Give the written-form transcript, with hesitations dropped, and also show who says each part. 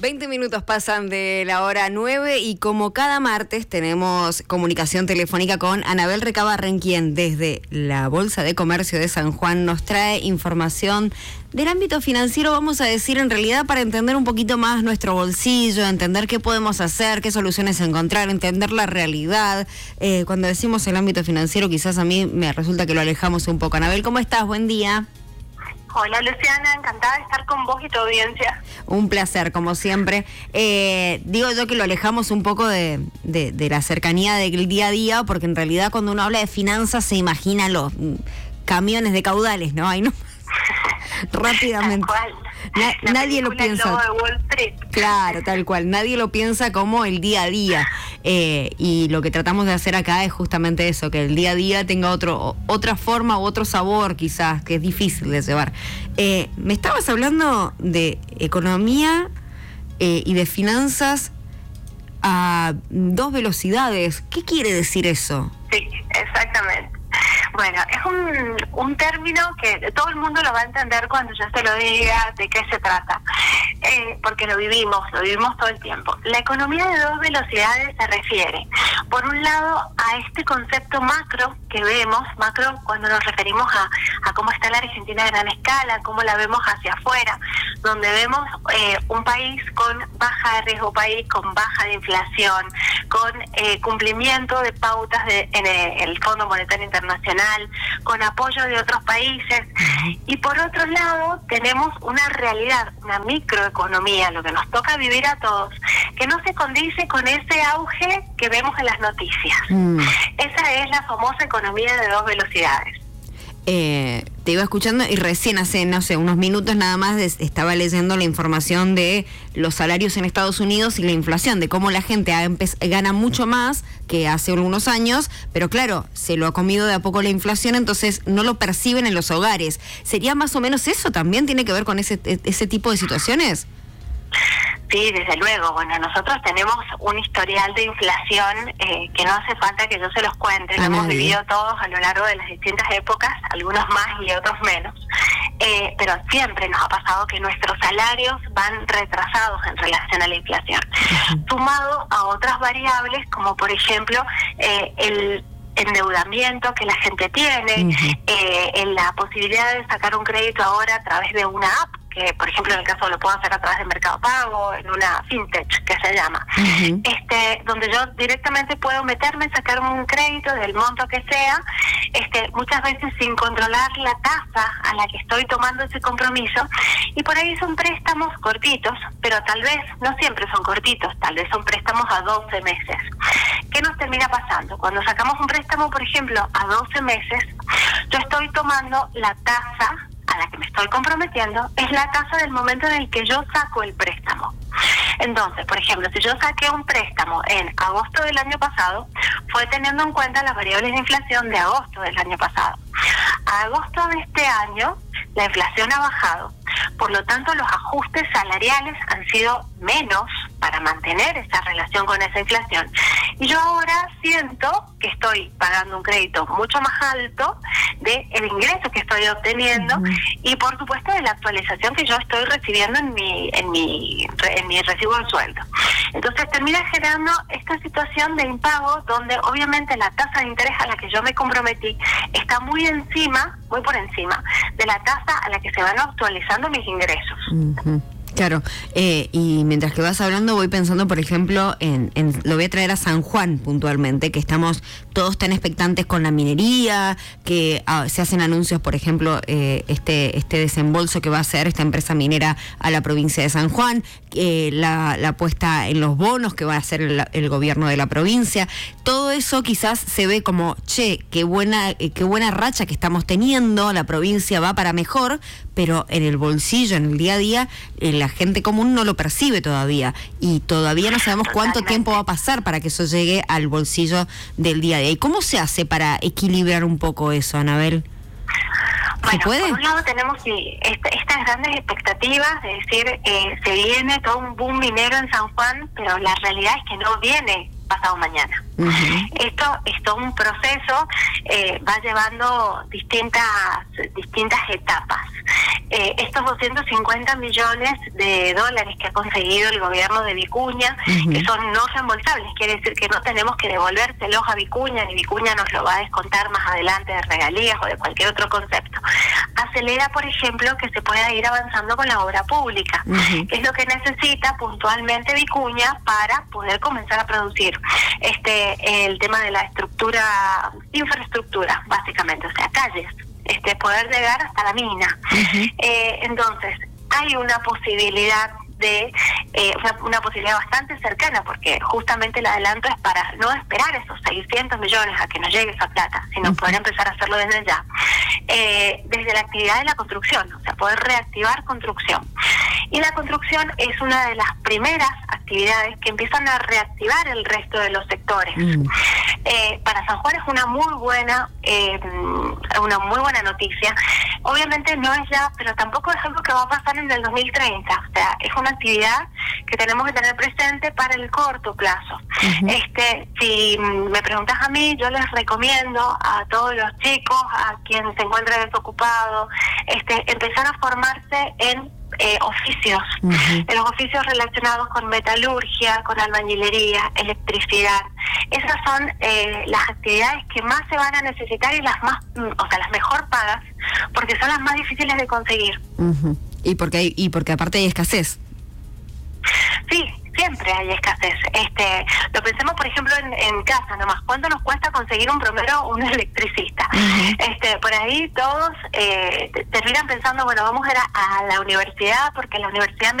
Speaker 1: 20 minutos pasan de la hora 9 y como cada martes tenemos comunicación telefónica con Anabel Recabarren, quien desde la Bolsa de Comercio de San Juan nos trae información del ámbito financiero, vamos a decir en realidad para entender un poquito más nuestro bolsillo, entender qué podemos hacer, qué soluciones encontrar, entender la realidad. Cuando decimos el ámbito financiero quizás a mí me resulta que lo alejamos un poco. Anabel, ¿cómo estás? Buen día.
Speaker 2: Hola Luciana, encantada de estar con vos y tu audiencia.
Speaker 1: Un placer, como siempre. Digo yo que lo alejamos un poco de la cercanía del día a día, porque en realidad cuando uno habla de finanzas se imagina los camiones de caudales, ¿no? Ahí no. Rápidamente.
Speaker 2: Tal cual.
Speaker 1: Nadie lo piensa.
Speaker 2: El lobo de Wall Street.
Speaker 1: Claro, tal cual. Nadie lo piensa como el día a día. Y lo que tratamos de hacer acá es justamente eso, que el día a día tenga otra forma u otro sabor, quizás, que es difícil de llevar. Me estabas hablando de economía y de finanzas a dos velocidades. ¿Qué quiere decir eso?
Speaker 2: Sí, exactamente. Bueno, es un término que todo el mundo lo va a entender cuando yo se lo diga de qué se trata, porque lo vivimos todo el tiempo. La economía de dos velocidades se refiere, por un lado, a este concepto macro que vemos, macro cuando nos referimos a cómo está la Argentina a gran escala, cómo la vemos hacia afuera, donde vemos un país con baja de riesgo, país con baja de inflación, con cumplimiento de pautas en el Fondo Monetario Internacional, con apoyo de otros países. Y por otro lado tenemos una realidad, una microeconomía, lo que nos toca vivir a todos, que no se condice con ese auge que vemos en las noticias. Esa es la famosa economía de dos velocidades.
Speaker 1: Te iba escuchando y recién hace, no sé, unos minutos nada más estaba leyendo la información de los salarios en Estados Unidos y la inflación, de cómo la gente gana mucho más que hace algunos años, pero claro, se lo ha comido de a poco la inflación, entonces no lo perciben en los hogares. ¿Sería más o menos eso? ¿También tiene que ver con ese tipo de situaciones?
Speaker 2: Sí, desde luego. Bueno, nosotros tenemos un historial de inflación que no hace falta que yo se los cuente. Lo hemos vivido todos a lo largo de las distintas épocas, algunos más y otros menos. Pero siempre nos ha pasado que nuestros salarios van retrasados en relación a la inflación, sumado a otras variables como por ejemplo el endeudamiento que la gente tiene, en la posibilidad de sacar un crédito ahora a través de una app, que por ejemplo en el caso lo puedo hacer a través de Mercado Pago, en una fintech que se llama, donde yo directamente puedo meterme, sacar un crédito del monto que sea, muchas veces sin controlar la tasa a la que estoy tomando ese compromiso, y por ahí son préstamos cortitos, pero tal vez no siempre son cortitos, tal vez son préstamos a 12 meses. ¿Qué nos termina pasando? Cuando sacamos un préstamo, por ejemplo, a 12 meses, yo estoy tomando la tasa a la que me estoy comprometiendo, es la tasa del momento en el que yo saco el préstamo. Entonces, por ejemplo, si yo saqué un préstamo en agosto del año pasado, fue teniendo en cuenta las variables de inflación de agosto del año pasado. A agosto de este año, la inflación ha bajado, por lo tanto los ajustes salariales han sido menos para mantener esa relación con esa inflación. Y yo ahora siento que estoy pagando un crédito mucho más alto del ingreso que estoy obteniendo y por supuesto de la actualización que yo estoy recibiendo en mi recibo de sueldo. Entonces termina generando esta situación de impago donde obviamente la tasa de interés a la que yo me comprometí está muy por encima de la tasa a la que se van actualizando mis ingresos.
Speaker 1: Claro, y mientras que vas hablando voy pensando, por ejemplo, lo voy a traer a San Juan puntualmente, que estamos todos tan expectantes con la minería, que se hacen anuncios, por ejemplo, este desembolso que va a hacer esta empresa minera a la provincia de San Juan, la puesta en los bonos que va a hacer el gobierno de la provincia. Todo eso quizás se ve como, qué buena racha que estamos teniendo, la provincia va para mejor, pero en el bolsillo, en el día a día, la gente común no lo percibe todavía y todavía no sabemos cuánto tiempo va a pasar para que eso llegue al bolsillo del día a día. ¿Y cómo se hace para equilibrar un poco eso, Anabel?
Speaker 2: Bueno,
Speaker 1: por
Speaker 2: un lado tenemos estas grandes expectativas de decir se viene todo un boom minero en San Juan, pero la realidad es que no viene pasado mañana. Esto es todo un proceso, va llevando distintas etapas. Estos 250 millones de dólares que ha conseguido el gobierno de Vicuña, que son no reembolsables, quiere decir que no tenemos que devolvérselos a Vicuña, ni Vicuña nos lo va a descontar más adelante de regalías o de cualquier otro concepto. Acelera, por ejemplo, que se pueda ir avanzando con la obra pública, que es lo que necesita puntualmente Vicuña para poder comenzar a producir. El tema de la infraestructura, básicamente, o sea, calles, poder llegar hasta la mina. Entonces, hay una posibilidad una posibilidad bastante cercana, porque justamente el adelanto es para no esperar esos 600 millones a que nos llegue esa plata, sino poder empezar a hacerlo desde ya, desde la actividad de la construcción, o sea, poder reactivar construcción. Y la construcción es una de las primeras actividades que empiezan a reactivar el resto de los sectores. Para San Juan es una muy buena noticia. Obviamente no es ya, pero tampoco es algo que va a pasar en el 2030. O sea, es una actividad que tenemos que tener presente para el corto plazo. Si me preguntas a mí, yo les recomiendo a todos los chicos, a quien se encuentre desocupado, empezar a formarse en oficios, en los oficios relacionados con metalurgia, con albañilería, electricidad. Esas son las actividades que más se van a necesitar y las mejor pagas, porque son las más difíciles de conseguir.
Speaker 1: Y porque aparte hay escasez.
Speaker 2: Sí, siempre hay escasez. Lo pensemos, por ejemplo, en casa nomás. ¿Cuánto nos cuesta conseguir un un electricista? Por ahí todos terminan pensando, bueno, vamos a ir a la universidad, porque la universidad